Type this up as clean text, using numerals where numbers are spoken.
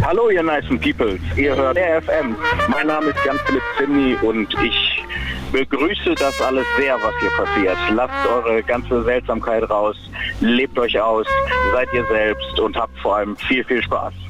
Hallo ihr nicen Peoples, ihr hört RFM. Mein Name ist Jan-Philipp Zimny und ich begrüße das alles sehr, was hier passiert. Lasst eure ganze Seltsamkeit raus, lebt euch aus, seid ihr selbst und habt vor allem viel, viel Spaß.